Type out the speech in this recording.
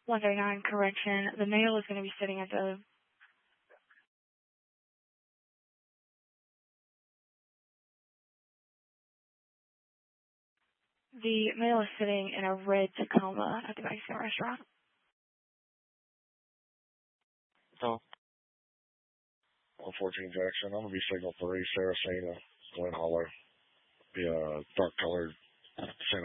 139, correction. The male is going to be sitting at the male is sitting in a red Tacoma at the Mexican restaurant. No. 114 Jackson. I'm going to be signal 3, Saracena, Glen Holler. Be a dark colored